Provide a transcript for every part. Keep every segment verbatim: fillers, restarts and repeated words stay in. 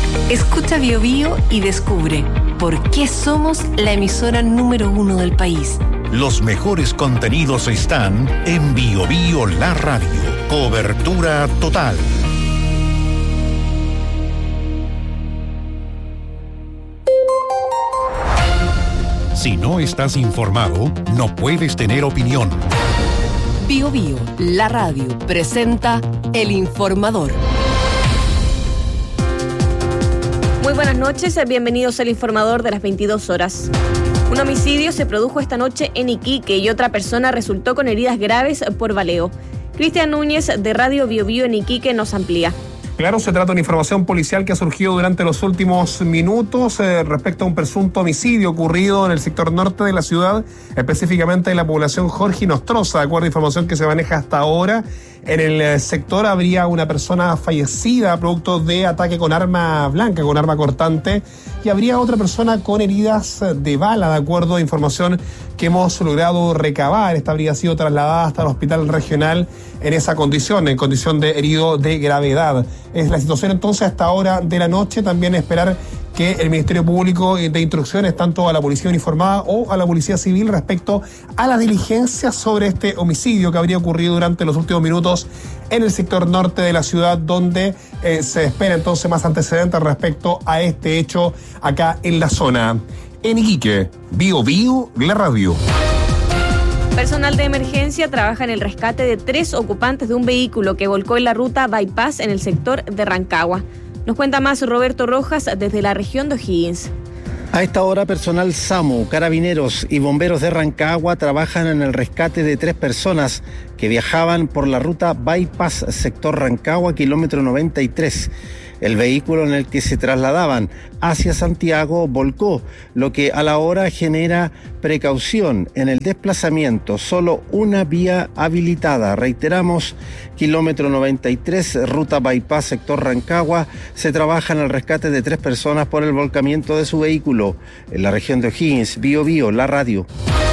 Escucha Bio Bio y descubre por qué somos la emisora número uno del país. Los mejores contenidos están en Bio Bio La Radio. Cobertura total. Si no estás informado, no puedes tener opinión. Bio Bio La Radio presenta El Informador. Muy buenas noches, bienvenidos al Informador de las veintidós horas. Un homicidio se produjo esta noche en Iquique y otra persona resultó con heridas graves por baleo. Cristian Núñez de Radio Bio Bio en Iquique nos amplía. Claro, se trata de una información policial que ha surgido durante los últimos minutos eh, respecto a un presunto homicidio ocurrido en el sector norte de la ciudad, específicamente en la población Jorge Nostroza. De acuerdo a información que se maneja hasta ahora, en el sector habría una persona fallecida producto de ataque con arma blanca, con arma cortante, y habría otra persona con heridas de bala, de acuerdo a información que hemos logrado recabar. Esta habría sido trasladada hasta el hospital regional en esa condición, en condición de herido de gravedad. Es la situación entonces hasta ahora de la noche. También esperar que el Ministerio Público de instrucciones, tanto a la Policía Uniformada o a la Policía Civil, respecto a las diligencias sobre este homicidio que habría ocurrido durante los últimos minutos en el sector norte de la ciudad, donde eh, se espera entonces más antecedentes respecto a este hecho acá en la zona. En Iquique, Bio Bio La Radio. Personal de emergencia trabaja en el rescate de tres ocupantes de un vehículo que volcó en la ruta Bypass en el sector de Rancagua. Nos cuenta más Roberto Rojas desde la región de O'Higgins. A esta hora, personal SAMU, carabineros y bomberos de Rancagua trabajan en el rescate de tres personas que viajaban por la ruta Bypass sector Rancagua, kilómetro noventa y tres. El vehículo en el que se trasladaban hacia Santiago volcó, lo que a la hora genera precaución en el desplazamiento. Solo una vía habilitada. Reiteramos, kilómetro noventa y tres, ruta Bypass, sector Rancagua. Se trabaja en el rescate de tres personas por el volcamiento de su vehículo. En la región de O'Higgins, Bio Bio, La Radio.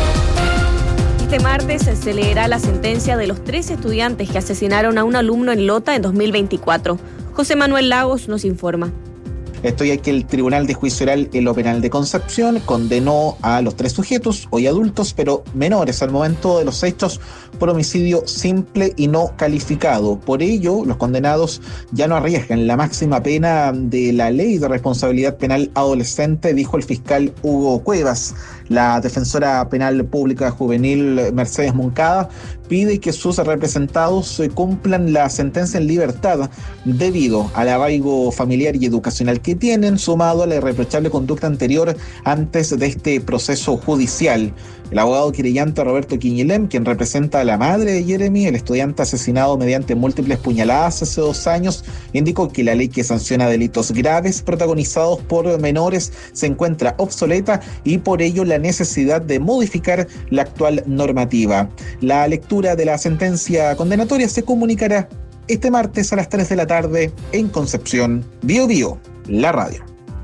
Este martes se leerá la sentencia de los tres estudiantes que asesinaron a un alumno en Lota en dos mil veinticuatro. José Manuel Lagos nos informa. Esto ya que el Tribunal de Juicio Oral en lo Penal de Concepción condenó a los tres sujetos, hoy adultos, pero menores al momento de los hechos, por homicidio simple y no calificado. Por ello, los condenados ya no arriesgan la máxima pena de la Ley de Responsabilidad Penal Adolescente, dijo el fiscal Hugo Cuevas. La defensora penal pública juvenil Mercedes Moncada pide que sus representados cumplan la sentencia en libertad debido al arraigo familiar y educacional que tienen, sumado a la irreprochable conducta anterior antes de este proceso judicial. El abogado querellante Roberto Quiñilem, quien representa a la madre de Jeremy, el estudiante asesinado mediante múltiples puñaladas hace dos años, indicó que la ley que sanciona delitos graves protagonizados por menores se encuentra obsoleta y por ello la necesidad de modificar la actual normativa. La lectura de la sentencia condenatoria se comunicará este martes a las tres de la tarde en Concepción. Bio Bio, La Radio.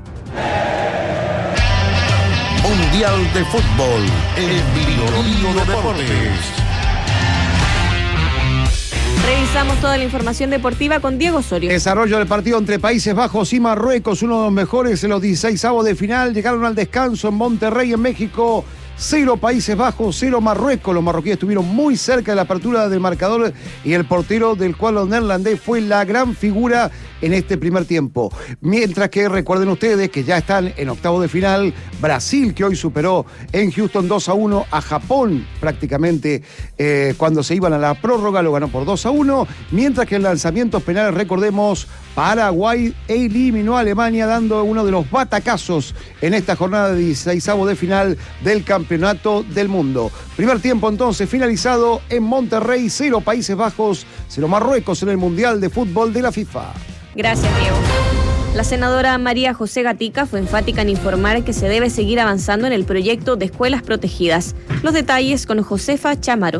Mundial de Fútbol en Bio Bio Deportes. Revisamos toda la información deportiva con Diego Osorio. Desarrollo del partido entre Países Bajos y Marruecos, uno de los mejores en los dieciseisavos de final. Llegaron al descanso en Monterrey, en México. Cero Países Bajos, cero Marruecos. Los marroquíes estuvieron muy cerca de la apertura del marcador y el portero del cuadro neerlandés fue la gran figura en este primer tiempo. Mientras que recuerden ustedes que ya están en octavo de final Brasil, que hoy superó en Houston dos a uno a Japón prácticamente eh, cuando se iban a la prórroga, lo ganó por dos a uno, mientras que en lanzamientos penales, recordemos, Paraguay eliminó a Alemania dando uno de los batacazos en esta jornada de dieciseisavos de final del Campeonato del Mundo. Primer tiempo entonces finalizado en Monterrey, cero Países Bajos, cero Marruecos en el Mundial de Fútbol de la FIFA. Gracias, Diego. La senadora María José Gatica fue enfática en informar que se debe seguir avanzando en el proyecto de escuelas protegidas. Los detalles con Josefa Chamaro.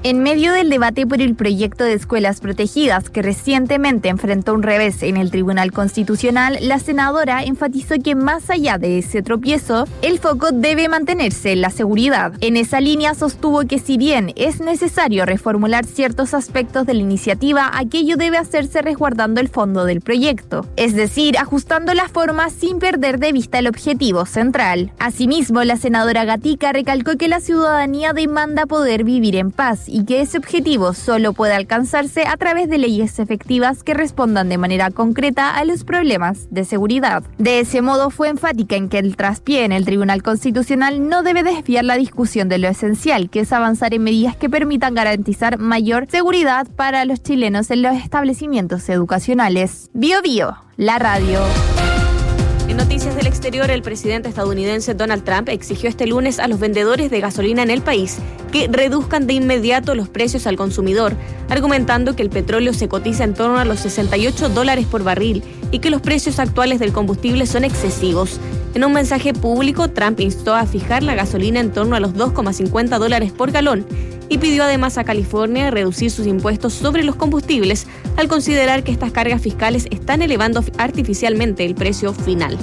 En medio del debate por el proyecto de escuelas protegidas que recientemente enfrentó un revés en el Tribunal Constitucional, la senadora enfatizó que más allá de ese tropiezo, el foco debe mantenerse en la seguridad. En esa línea sostuvo que si bien es necesario reformular ciertos aspectos de la iniciativa, aquello debe hacerse resguardando el fondo del proyecto, es decir, ajustando la forma sin perder de vista el objetivo central. Asimismo, la senadora Gatica recalcó que la ciudadanía demanda poder vivir en paz y que ese objetivo solo puede alcanzarse a través de leyes efectivas que respondan de manera concreta a los problemas de seguridad. De ese modo fue enfática en que el traspié en el Tribunal Constitucional no debe desviar la discusión de lo esencial, que es avanzar en medidas que permitan garantizar mayor seguridad para los chilenos en los establecimientos educacionales. Bio Bio, la radio. En noticias del exterior, el presidente estadounidense Donald Trump exigió este lunes a los vendedores de gasolina en el país que reduzcan de inmediato los precios al consumidor, argumentando que el petróleo se cotiza en torno a los sesenta y ocho dólares por barril y que los precios actuales del combustible son excesivos. En un mensaje público, Trump instó a fijar la gasolina en torno a los dos coma cincuenta dólares por galón y pidió además a California reducir sus impuestos sobre los combustibles al considerar que estas cargas fiscales están elevando artificialmente el precio final.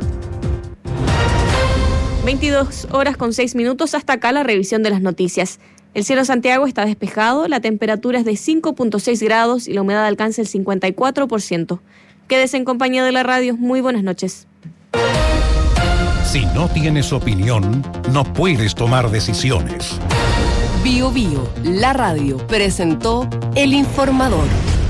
veintidós horas con seis minutos, hasta acá la revisión de las noticias. El cielo de Santiago está despejado, la temperatura es de cinco punto seis grados y la humedad alcanza el cincuenta y cuatro por ciento. Quédese en compañía de la radio. Muy buenas noches. Si no tienes opinión, no puedes tomar decisiones. Bio Bio, la radio, presentó El Informador.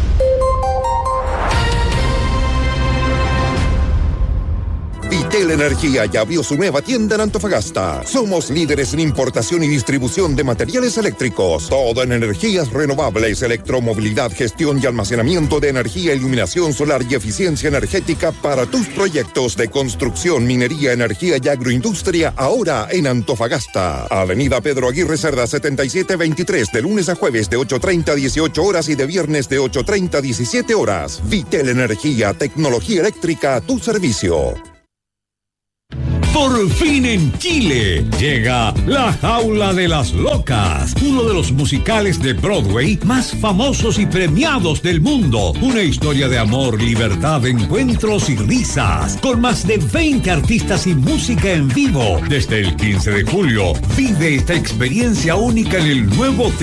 Vitel Energía ya abrió su nueva tienda en Antofagasta. Somos líderes en importación y distribución de materiales eléctricos. Todo en energías renovables, electromovilidad, gestión y almacenamiento de energía, iluminación solar y eficiencia energética para tus proyectos de construcción, minería, energía y agroindustria, ahora en Antofagasta. Avenida Pedro Aguirre Cerda setenta y siete veintitrés, de lunes a jueves de ocho treinta a dieciocho horas y de viernes de ocho treinta a diecisiete horas. Vitel Energía, tecnología eléctrica a tu servicio. Por fin en Chile llega La Jaula de las Locas, uno de los musicales de Broadway más famosos y premiados del mundo. Una historia de amor, libertad, encuentros y risas, con más de veinte artistas y música en vivo. Desde el quince de julio, vive esta experiencia única en el nuevo